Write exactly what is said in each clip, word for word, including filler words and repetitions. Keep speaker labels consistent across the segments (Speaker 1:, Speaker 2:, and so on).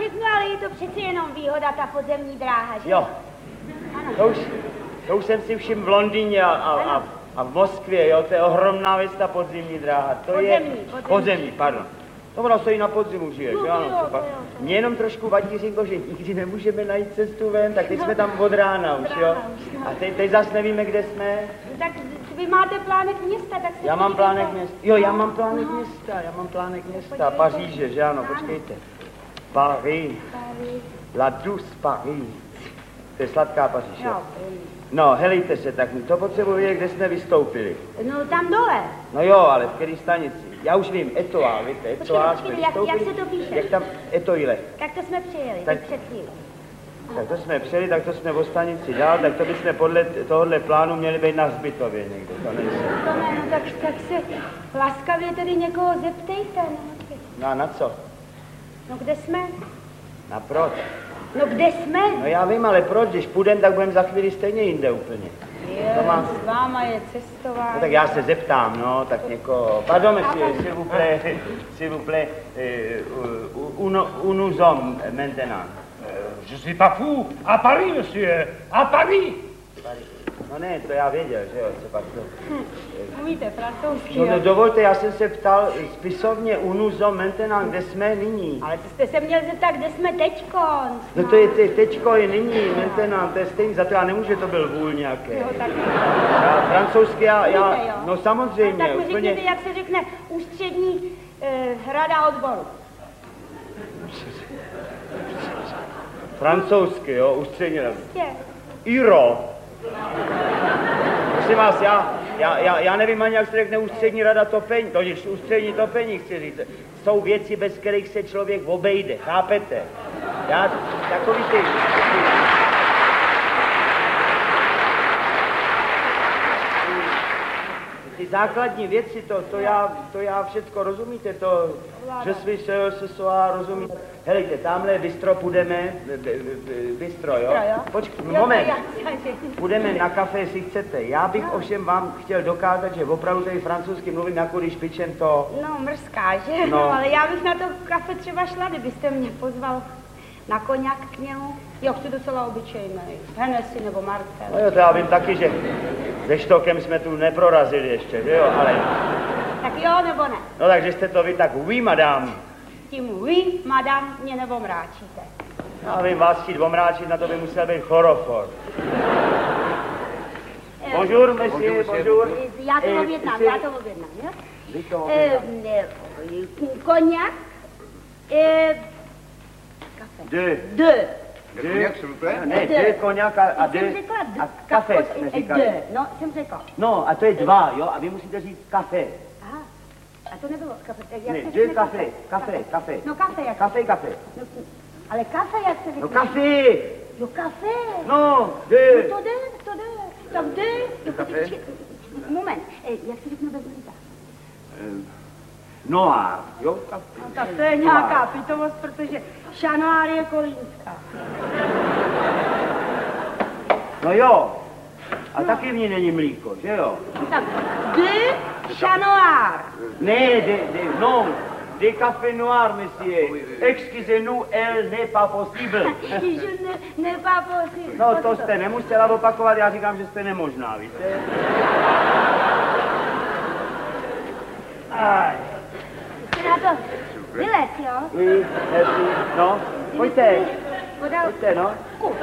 Speaker 1: řeknu, ale je to přeci jenom výhoda, ta podzemní dráha, že?
Speaker 2: Jo.
Speaker 1: Ano.
Speaker 2: To už, to už jsem si všiml v Londýně a, a, a, a v Moskvě, jo, to je ohromná věc, ta podzemní dráha. To
Speaker 1: podzemní,
Speaker 2: je...
Speaker 1: podzemní.
Speaker 2: Podzemní, pardon. To ono stojí na podzimu, žiješ,
Speaker 1: No,
Speaker 2: jo, ano,
Speaker 1: jo,
Speaker 2: třeba.
Speaker 1: to jo, to
Speaker 2: Mně jenom trošku vadí, Zinko, že nikdy nemůžeme najít cestu ven, tak teď jsme tam od rána už, jo. A teď, teď zase nevíme, kde jsme.
Speaker 1: Tak vy máte plánek města, tak se
Speaker 2: Já mám
Speaker 1: podívejte.
Speaker 2: plánek města. Jo, já mám plánek města, já mám plánek města. Paříže, že ano, počkejte. Paris. La douce Paris. To je sladká Paříž, jo. No, helejte se, tak mi to potřebuji vědět, kde jsme vystoupili.
Speaker 1: No, tam dole.
Speaker 2: No jo, ale v které stanici? Já už vím, Etoile, víte, Etoile jsme
Speaker 1: počkejte, jak- jak
Speaker 2: vystoupili.
Speaker 1: se to píše?
Speaker 2: Jak tam, Etoile.
Speaker 1: Tak to jsme přijeli,
Speaker 2: Tak-
Speaker 1: teď před chvíli.
Speaker 2: Tak to jsme přijeli, tak to jsme o stanici dál, tak to bychom podle tohohle plánu měli být na Hřbitově někde, to nejsem.
Speaker 1: To ne, no tak, tak se laskavě tedy někoho zeptejte. No,
Speaker 2: No a na co?
Speaker 1: no kde jsme?
Speaker 2: Na proč?
Speaker 1: No kde jsme?
Speaker 2: No já vím, ale proč, když půjdem, tak budeme za chvíli stejně jinde úplně.
Speaker 1: Je,
Speaker 2: to má-
Speaker 1: s váma je cestování.
Speaker 2: No tak já se zeptám, no, tak někoho, pardon, monsieur, s'il vous plaît, s'il vous plaît, eh, où nous- où nous sommes maintenant?
Speaker 3: Je suis pas fou. À Paris, monsieur. À Paris.
Speaker 2: No ne, to já věděl, že jo, co pak to...
Speaker 1: Umíte francouzsky,
Speaker 2: No, no
Speaker 1: jo?
Speaker 2: dovolte, já jsem se ptal spisovně où nous sommes maintenant, kde jsme nyní.
Speaker 1: Ale to jste se měl zeptat, kde jsme teďkon.
Speaker 2: No to je te, tečko je nyní, maintenant, to je stejný, za to já nemůžu, že to byl vůl nějaký.
Speaker 1: Jo, tak
Speaker 2: Já francouzsky, já, já
Speaker 1: umíte, jo?
Speaker 2: no samozřejmě,
Speaker 1: Tak mi
Speaker 2: úplně...
Speaker 1: řekněte, jak se řekne ústřední eh, rada odboru.
Speaker 2: Francouzsky, jo, ústřední rada.
Speaker 1: Je.
Speaker 2: Iro. Prosím vás, já, já, já, já nevím ani, jak se řekne ústřední rada topení, to je ústřední topení, chci říct. Jsou věci, bez kterých se člověk obejde, chápete? Já takový ty... Ty základní věci, to, to, já, to já všecko rozumíte, to, že svý se, se soa, rozumíte. Helejte, tamhle bistro půjdeme, b- b- b- bistro, jo? Počkej, moment, půjdeme na kafe, jestli chcete. Já bych ovšem vám chtěl dokázat, že opravdu tady francouzsky mluvím, jako když pičem to...
Speaker 1: No, mrzká, že?
Speaker 2: No.
Speaker 1: No, ale já bych na to kafe třeba šla, kdybyste mě pozval na koněk k němu. Jo, chci docela obyčejný. Hennessy nebo Marcel.
Speaker 2: No jo, to já vím taky, že se Štokem jsme tu neprorazili ještě, že jo, ale...
Speaker 1: Tak jo, nebo ne?
Speaker 2: No takže jste to vy tak, oui, madame.
Speaker 1: Tím vy, madam, mě nevomráčíte.
Speaker 2: Já vím, vás chtít omráčit, na to by musel být chlorofor. Bonjour, monsieur, bonjour.
Speaker 1: Já to
Speaker 2: Eh,
Speaker 1: objednám,
Speaker 2: jsi-
Speaker 1: já to objednám, jo?
Speaker 2: Vy to
Speaker 1: Eh,
Speaker 2: objednám.
Speaker 1: eh, Koněk, eh, kafe.
Speaker 2: Deux.
Speaker 1: Deux.
Speaker 2: Deux.
Speaker 3: s'il vous plaît.
Speaker 2: Ne, deux koněk a, a
Speaker 1: Jsem
Speaker 2: deux.
Speaker 1: řekla d-
Speaker 2: A kafe
Speaker 1: ka-
Speaker 2: jsme
Speaker 1: eh,
Speaker 2: říkali.
Speaker 1: deux, no, jsem řekla.
Speaker 2: No, a to je dva, jo, a vy musíte říct kafe.
Speaker 1: Aha, a to nebylo kafe. tak Jak
Speaker 2: Ne,
Speaker 1: se
Speaker 2: deux
Speaker 1: řekne
Speaker 2: kafe, kafe, kafe.
Speaker 1: No kafe, jak
Speaker 2: Kafe, kafe.
Speaker 1: No, ale kafe, jak se řekne?
Speaker 2: No kafe.
Speaker 1: Jo, kafe.
Speaker 2: No, deux.
Speaker 1: No to jde, to jde. Tak jde. No,
Speaker 3: kafe?
Speaker 1: počkej, moment, eh, jak se řekne bez mlíka?
Speaker 2: Noir, jo, kafe.
Speaker 1: No, tak to je nějaká pitomost, protože šanoár je kolínská.
Speaker 2: No jo, a taky v ní není mlíko, že jo?
Speaker 1: No, tak de šanoár.
Speaker 2: Ne, de, de, non, de café noir, monsieur. Excusez-nous, elle n'est pas possible.
Speaker 1: Je ne, ne pas possible.
Speaker 2: No, to jste nemusela opakovat, já říkám, že jste nemožná, víte? Aj.
Speaker 1: Jste na to vylez, jo?
Speaker 2: Oui, merci. No, pojďte,
Speaker 1: Podal
Speaker 2: pojďte, no.
Speaker 1: kus.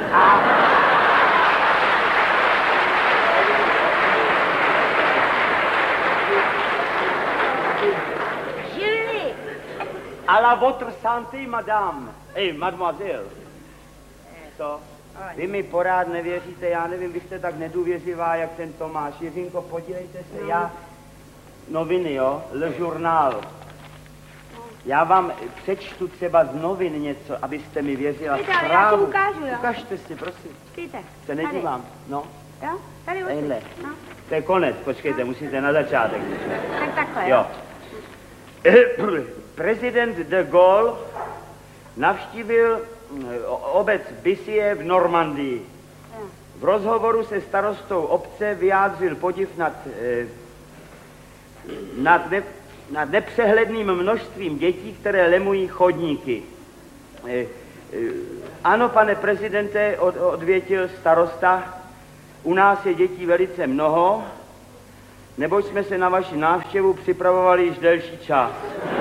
Speaker 1: Julie,
Speaker 2: À la votre santé, madame. Ej, mademoiselle. Co? Vy mi porád nevěříte, já nevím, vy jste tak nedůvěřivá, jak ten Tomáš. Jiřinko, podívejte se, já... Noviny, jo? Le Journal. Já vám přečtu třeba z novin něco, abyste mi věřila.
Speaker 1: Víte, ale já
Speaker 2: zprávu.
Speaker 1: to ukážu, jo?
Speaker 2: Ukažte si, prosím.
Speaker 1: Víte,
Speaker 2: Se nedívám. No,
Speaker 1: jo? Tady
Speaker 2: Tadyhle.
Speaker 1: odsud. No,
Speaker 2: to je konec, počkejte, musíte na začátek.
Speaker 1: tak takhle,
Speaker 2: Jo.
Speaker 1: jo?
Speaker 2: Prezident de Gaulle navštívil eh, obec Bissie v Normandii. V rozhovoru se starostou obce vyjádřil podiv nad, eh, nad, ne, nad nepřehledným množstvím dětí, které lemují chodníky. Eh, Ano, pane prezidente, od, odvětil starosta, u nás je dětí velice mnoho, neboť jsme se na vaši návštěvu připravovali již delší čas.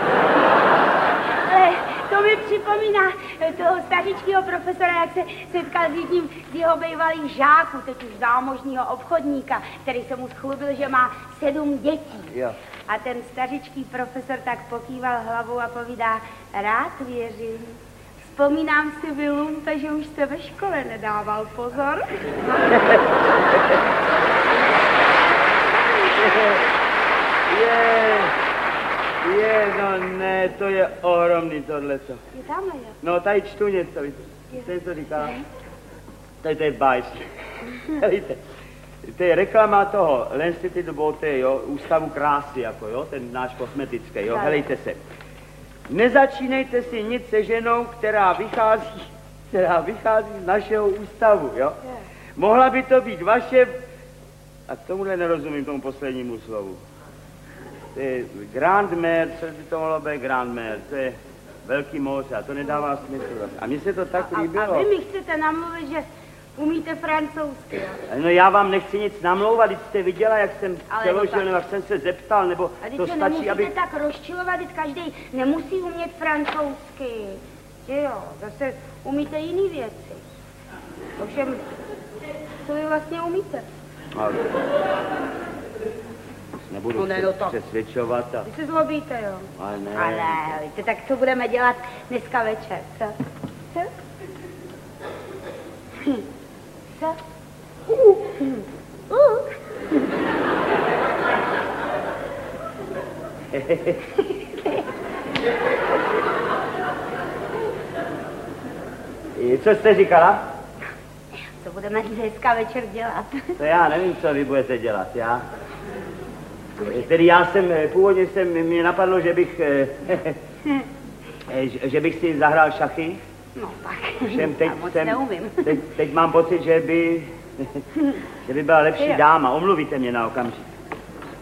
Speaker 1: Ale to mi připomíná toho stařičkého profesora, jak se setkal s jedním z jeho bývalých žáků, teď už zámožního obchodníka, který se mu schlubil, že má sedm dětí.
Speaker 2: Jo.
Speaker 1: A ten stařičký profesor tak pokýval hlavou a povídá, rád věřím. Vzpomínám si, vy lumpe, že už jste ve škole nedával pozor.
Speaker 2: Je, je, no ne, to je ohromný tohleto.
Speaker 1: Je tamhle, jo?
Speaker 2: No, tady čtu něco, víte, víte, co říká? Tady to je bájst. Víte, to je reklama toho L'Institut Beauté, jo, ústavu krásy, jako, jo, ten náš kosmetický, jo, helejte se. Nezačínejte si nic se ženou, která vychází, která vychází z našeho ústavu, jo. Mohla by to být vaše, a tomuhle nerozumím, tomu poslednímu slovu. To je grandmère, co by to mohlo být grandmère, to je velký moře a to nedává smysl. A mně se to tak
Speaker 1: a,
Speaker 2: líbilo.
Speaker 1: A vy mi chcete namluvit, že umíte francouzsky, jo?
Speaker 2: No já vám nechci nic namlouvat, když jste viděla, jak jsem přeložil, nebo jak jsem se zeptal, nebo
Speaker 1: a
Speaker 2: to
Speaker 1: se
Speaker 2: stačí, aby...
Speaker 1: tak rozčilovat, když každý nemusí umět francouzsky. Že jo, zase umíte jiný věci. Ovšem, co vy vlastně umíte?
Speaker 2: Ale... Nebudu
Speaker 1: no, ne, no, to...
Speaker 2: přesvědčovat a...
Speaker 1: Vy se zlobíte, jo?
Speaker 2: Ale ne.
Speaker 1: Ale víte, tak co budeme dělat dneska večer, co? Co? Hm. Co? Uh. Uh.
Speaker 2: Co jste říkala?
Speaker 1: Co budeme dneska večer dělat?
Speaker 2: To já nevím, co vy budete dělat, já. Tedy já jsem, původně jsem, mě napadlo, že bych, že bych si zahrál šachy.
Speaker 1: No tak,
Speaker 2: Všem teď
Speaker 1: já moc
Speaker 2: jsem,
Speaker 1: neumím.
Speaker 2: Teď, teď mám pocit, že by, že by byla lepší
Speaker 1: Jo.
Speaker 2: dáma. Omluvíte mě na okamžik.